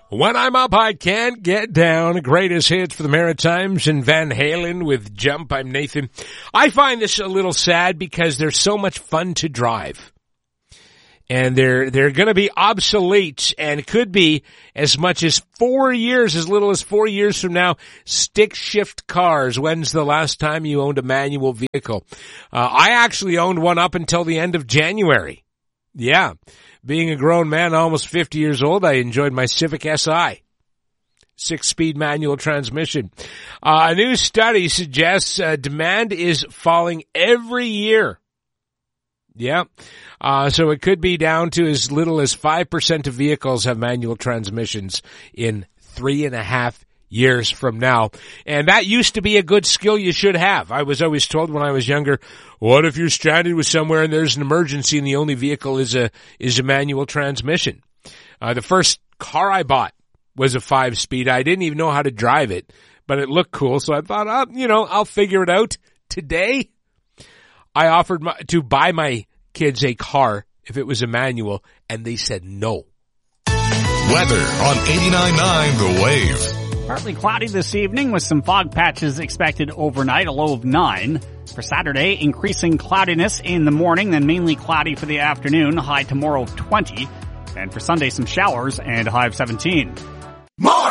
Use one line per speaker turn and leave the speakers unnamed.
When I'm up, I can't get down. Greatest hits for the Maritimes and Van Halen with Jump. I'm Nathan. I find this a little sad because they're so much fun to drive. And they're going to be obsolete and could be as much as 4 years, as little as 4 years from now. Stick shift cars. When's the last time you owned a manual vehicle? I actually owned one up until the end of January. Yeah. Being a grown man, almost 50 years old, I enjoyed my Civic Si. 6-speed manual transmission. A new study suggests demand is falling every year. Yeah. So it could be down to as little as 5% of vehicles have manual transmissions in 3.5 years from now. And that used to be a good skill you should have. I was always told when I was younger, what if you're stranded with somewhere and there's an emergency and the only vehicle is a manual transmission? The first car I bought was a 5-speed. I didn't even know how to drive it, but it looked cool. So I thought, I'll figure it out. Today, I offered to buy my kids a car if it was a manual, and they said no.
Weather on 89.9 The Wave.
Partly cloudy this evening with some fog patches expected overnight, a low of 9. For Saturday, increasing cloudiness in the morning, then mainly cloudy for the afternoon, high tomorrow of 20. And for Sunday, some showers and a high of 17.